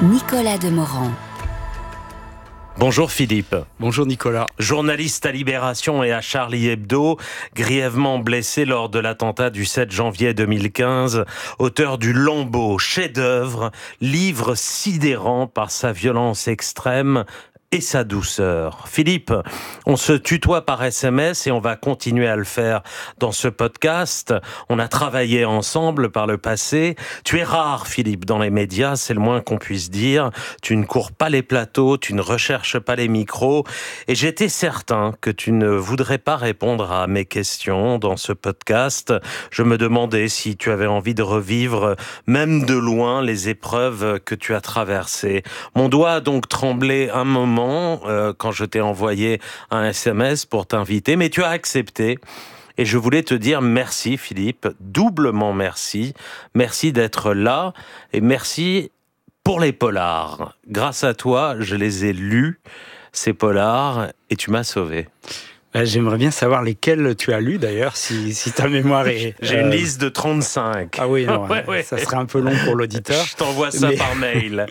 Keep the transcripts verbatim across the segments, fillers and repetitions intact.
Nicolas Demorand. Bonjour Philippe. Bonjour Nicolas. Journaliste à Libération et à Charlie Hebdo, grièvement blessé lors de l'attentat du sept janvier deux mille quinze, auteur du Lambeau, chef-d'œuvre, livre sidérant par sa violence extrême et sa douceur. Philippe, on se tutoie par S M S et on va continuer à le faire dans ce podcast. On a travaillé ensemble par le passé. Tu es rare, Philippe, dans les médias, c'est le moins qu'on puisse dire. Tu ne cours pas les plateaux, tu ne recherches pas les micros. Et j'étais certain que tu ne voudrais pas répondre à mes questions dans ce podcast. Je me demandais si tu avais envie de revivre, même de loin, les épreuves que tu as traversées. Mon doigt a donc tremblé un moment Euh, quand je t'ai envoyé un S M S pour t'inviter, mais tu as accepté. Et je voulais te dire merci Philippe, doublement merci. Merci d'être là et merci pour les polars. Grâce à toi, je les ai lus, ces polars, et tu m'as sauvé. J'aimerais bien savoir lesquels tu as lus d'ailleurs, si, si ta mémoire est... J'ai euh... une liste de trente-cinq. Ah oui, non, ouais, ouais. Ça serait un peu long pour l'auditeur. Je t'envoie ça mais... par mail.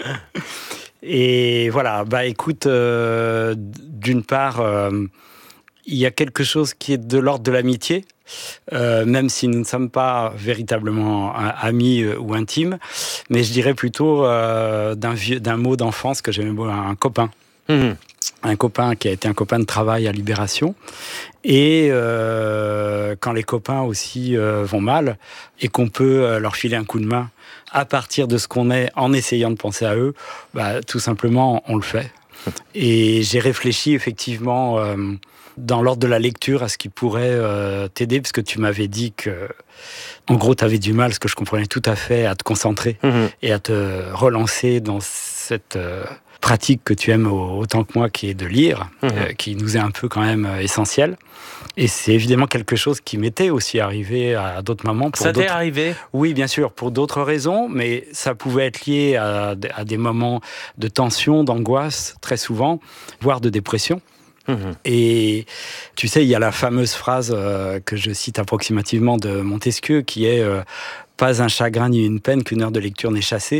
Et voilà, bah écoute, euh, d'une part, euh, il y a quelque chose qui est de l'ordre de l'amitié, euh, même si nous ne sommes pas véritablement amis euh, ou intimes, mais je dirais plutôt euh, d'un, vieux, d'un mot d'enfance que j'aimais beaucoup, un copain. Mmh. Un copain qui a été un copain de travail à Libération. Et euh, quand les copains aussi euh, vont mal et qu'on peut euh, leur filer un coup de main à partir de ce qu'on est en essayant de penser à eux, bah, tout simplement, on le fait. Et j'ai réfléchi effectivement euh, dans l'ordre de la lecture à ce qui pourrait euh, t'aider, parce que tu m'avais dit que, en gros, tu avais du mal, ce que je comprenais tout à fait, à te concentrer mmh. et à te relancer dans cette... Euh, pratique que tu aimes autant que moi, qui est de lire, mmh. euh, qui nous est un peu quand même essentiel. Et c'est évidemment quelque chose qui m'était aussi arrivé à d'autres moments. Pour ça d'autres... t'est arrivé ? Oui, bien sûr, pour d'autres raisons, mais ça pouvait être lié à, à des moments de tension, d'angoisse, très souvent, voire de dépression. Mmh. Et tu sais, il y a la fameuse phrase euh, que je cite approximativement de Montesquieu, qui est euh, « Pas un chagrin ni une peine qu'une heure de lecture n'ait chassé ».